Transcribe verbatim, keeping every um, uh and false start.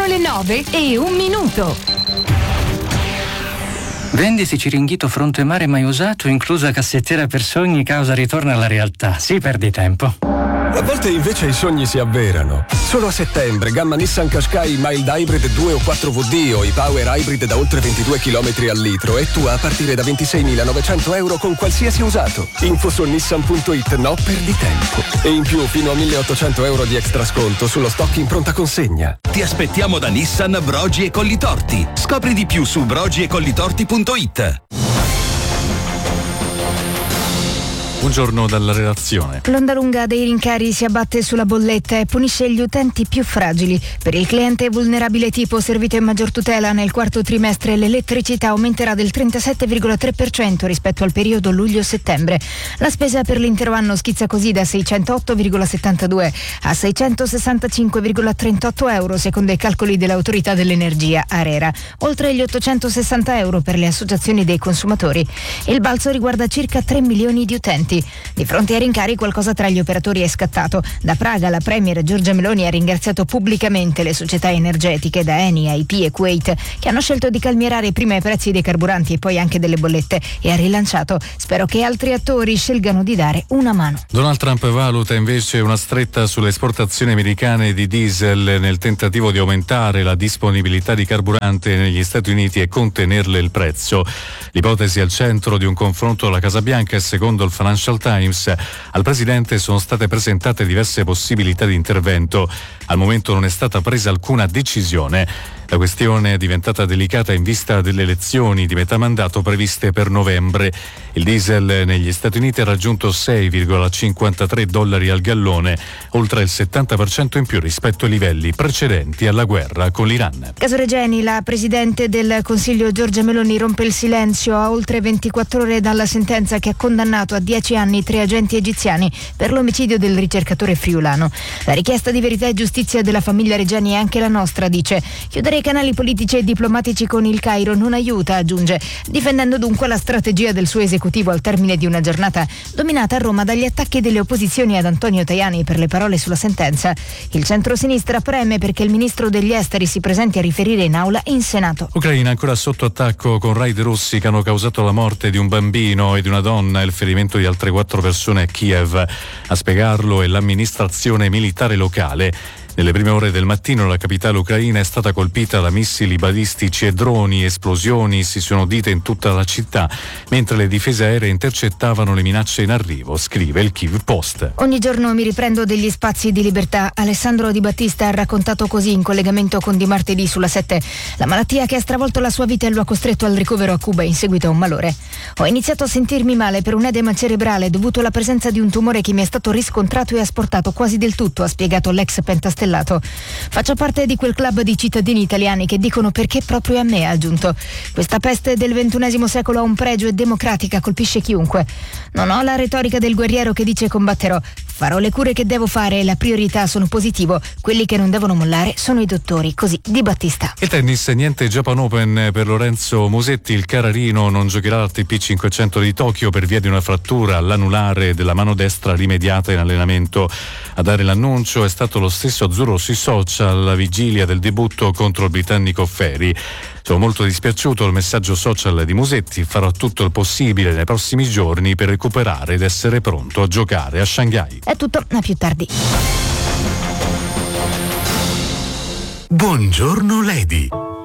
Sono le nove e un minuto. Venditi Ciringhito Fronte Mare mai usato, inclusa cassettera per sogni, causa ritorno alla realtà. Sì, perdi tempo. A volte invece i sogni si avverano. Solo a settembre, gamma Nissan Qashqai Mild Hybrid due o quattro V D o i Power Hybrid da oltre ventidue chilometri al litro e tu a partire da ventiseimilanovecento euro con qualsiasi usato. Info su nissan punto it, no perdi tempo. E in più fino a milleottocento euro di extra sconto sullo stock in pronta consegna. Ti aspettiamo da Nissan Brogi e Collitorti. Scopri di più su brogi e collitorti punto it. Buongiorno dalla redazione. L'onda lunga dei rincari si abbatte sulla bolletta e punisce gli utenti più fragili. Per il cliente vulnerabile tipo servito in maggior tutela nel quarto trimestre l'elettricità aumenterà del trentasette virgola tre per cento rispetto al periodo luglio-settembre. La spesa per l'intero anno schizza così da seicentootto virgola settantadue a seicentosessantacinque virgola trentotto euro secondo i calcoli dell'autorità dell'energia ARERA, oltre gli ottocentosessanta euro per le associazioni dei consumatori. Il balzo riguarda circa tre milioni di utenti. Di fronte ai rincari qualcosa tra gli operatori è scattato. Da Praga la premier Giorgia Meloni ha ringraziato pubblicamente le società energetiche da Eni a I P e Kuwait che hanno scelto di calmierare prima i prezzi dei carburanti e poi anche delle bollette e ha rilanciato: spero che altri attori scelgano di dare una mano. Donald Trump valuta invece una stretta sulle esportazioni americane di diesel nel tentativo di aumentare la disponibilità di carburante negli Stati Uniti e contenerle il prezzo. L'ipotesi è al centro di un confronto alla Casa Bianca e secondo il Financial Times al presidente sono state presentate diverse possibilità di intervento. Al momento non è stata presa alcuna decisione. La questione è diventata delicata in vista delle elezioni di metà mandato previste per novembre. Il diesel negli Stati Uniti ha raggiunto sei virgola cinquantatré dollari al gallone, oltre il settanta per cento in più rispetto ai livelli precedenti alla guerra con l'Iran. Caso Regeni, la presidente del Consiglio Giorgia Meloni rompe il silenzio a oltre ventiquattro ore dalla sentenza che ha condannato a dieci anni tre agenti egiziani per l'omicidio del ricercatore friulano. La richiesta di verità e giustizia della famiglia Regeni è anche la nostra, dice. Chiudere i canali politici e diplomatici con il Cairo non aiuta, aggiunge, difendendo dunque la strategia del suo esecutivo al termine di una giornata dominata a Roma dagli attacchi delle opposizioni ad Antonio Tajani per le parole sulla sentenza. Il centrosinistra preme perché il ministro degli esteri si presenti a riferire in aula in Senato. Ucraina ancora sotto attacco con raid russi che hanno causato la morte di un bambino e di una donna e il ferimento di altre quattro persone a Kiev. A spiegarlo è l'amministrazione militare locale. Nelle prime ore del mattino la capitale ucraina è stata colpita da missili balistici e droni, esplosioni si sono udite in tutta la città, mentre le difese aeree intercettavano le minacce in arrivo, scrive il Kyiv Post. Ogni giorno mi riprendo degli spazi di libertà. Alessandro Di Battista ha raccontato così in collegamento con Di Martedì sulla sette. La malattia che ha stravolto la sua vita e lo ha costretto al ricovero a Cuba in seguito a un malore. Ho iniziato a sentirmi male per un edema cerebrale dovuto alla presenza di un tumore che mi è stato riscontrato e asportato quasi del tutto, ha spiegato l'ex pentastellato. Faccio parte di quel club di cittadini italiani che dicono perché proprio a me, ha aggiunto. Questa peste del ventunesimo secolo ha un pregio e democratica, colpisce chiunque. Non ho la retorica del guerriero che dice combatterò. Farò le cure che devo fare e la priorità sono positivo. Quelli che non devono mollare sono i dottori, così Di Battista. Il tennis, niente Japan Open per Lorenzo Musetti. Il Cararino non giocherà l'A T P cinquecento di Tokyo per via di una frattura all'anulare della mano destra rimediata in allenamento. A dare l'annuncio è stato lo stesso azzurro sui social alla vigilia del debutto contro il britannico Ferry. Sono molto dispiaciuto, il messaggio social di Musetti: farò tutto il possibile nei prossimi giorni per recuperare ed essere pronto a giocare a Shanghai. È tutto, a più tardi. Buongiorno Lady.